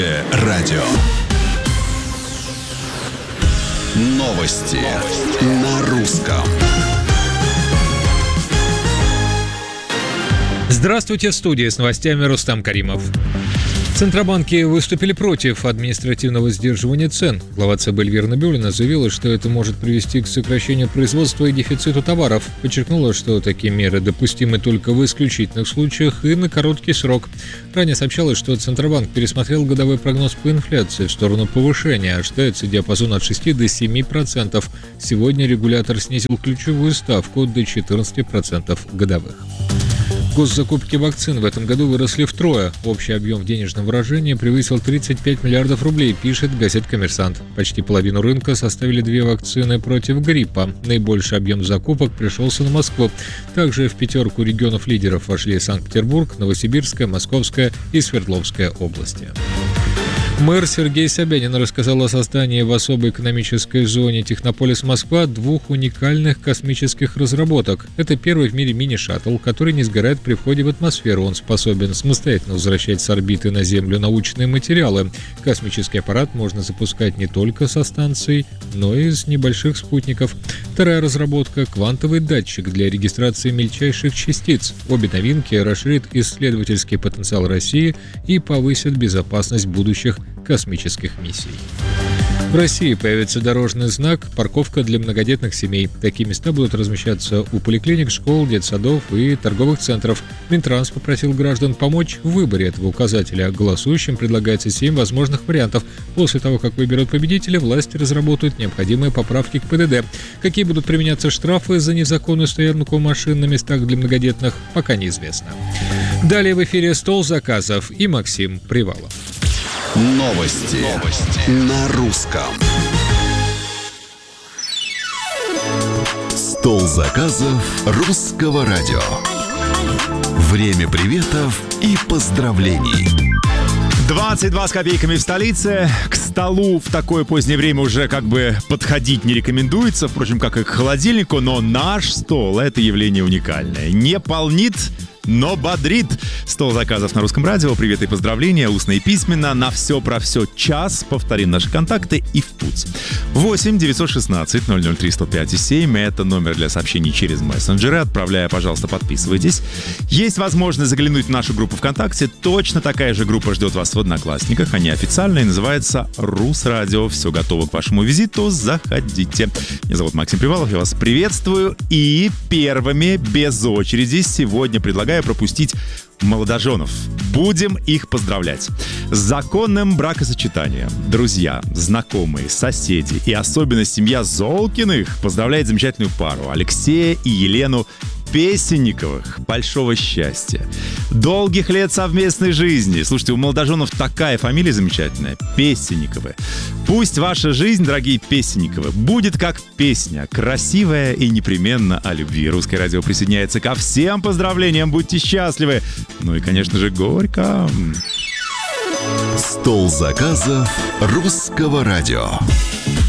Радио. Новости на русском. Здравствуйте, в студии с новостями Рустам Каримов. Центробанки выступили против административного сдерживания цен. Глава ЦБ Эльвира Набиуллина заявила, что это может привести к сокращению производства и дефициту товаров. Подчеркнула, что такие меры допустимы только в исключительных случаях и на короткий срок. Ранее сообщалось, что Центробанк пересмотрел годовой прогноз по инфляции в сторону повышения, ожидается диапазон от 6 до 7%. Сегодня регулятор снизил ключевую ставку до 14% годовых. Госзакупки вакцин в этом году выросли втрое. Общий объем в денежном выражении превысил 35 миллиардов рублей, пишет газета «Коммерсант». Почти половину рынка составили 2 вакцины против гриппа. Наибольший объем закупок пришелся на Москву. Также в пятерку регионов-лидеров вошли Санкт-Петербург, Новосибирская, Московская и Свердловская области. Мэр Сергей Собянин рассказал о создании в особой экономической зоне Технополис-Москва 2 уникальных космических разработок. Это первый в мире мини-шаттл, который не сгорает при входе в атмосферу. Он способен самостоятельно возвращать с орбиты на Землю научные материалы. Космический аппарат можно запускать не только со станций, но и с небольших спутников. Вторая разработка – квантовый датчик для регистрации мельчайших частиц. Обе новинки расширят исследовательский потенциал России и повысят безопасность будущих космических миссий. В России появится дорожный знак «Парковка для многодетных семей». Такие места будут размещаться у поликлиник, школ, детсадов и торговых центров. Минтранс попросил граждан помочь в выборе этого указателя. Голосующим предлагается 7 возможных вариантов. После того, как выберут победителя, власти разработают необходимые поправки к ПДД. Какие будут применяться штрафы за незаконную стоянку машин на местах для многодетных, пока неизвестно. Далее в эфире «Стол заказов» и Максим Привалов. Новости на русском. Стол заказов русского радио. Время приветов и поздравлений. 22 с копейками в столице. К столу в такое позднее время уже как бы подходить не рекомендуется, впрочем, как и к холодильнику, но наш стол — это явление уникальное. Не полнит, но бодрит. Стол заказов на русском радио. Привет и поздравления, устно и письменно. На все про все час. Повторим наши контакты и в путь. 8 916 003 105 7. Это номер для сообщений через мессенджеры. Отправляя, пожалуйста, подписывайтесь. Есть возможность заглянуть в нашу группу ВКонтакте. Точно такая же группа ждет вас в Одноклассниках. Они официальные, называется Русрадио. Все готово к вашему визиту. Заходите. Меня зовут Максим Привалов. Я вас приветствую. И первыми, без очереди, сегодня предлагаю пропустить молодоженов. Будем их поздравлять с законным бракосочетанием. Друзья, знакомые, соседи и особенно семья Золкиных поздравляет замечательную пару Алексея и Елену Песенниковых. Большого счастья, долгих лет совместной жизни. Слушайте, у молодоженов такая фамилия замечательная — Песенниковы. Пусть ваша жизнь, дорогие Песенниковы, будет как песня, красивая и непременно о любви. Русское радио присоединяется ко всем поздравлениям. Будьте счастливы. Ну и, конечно же, горько. Стол заказов русского радио.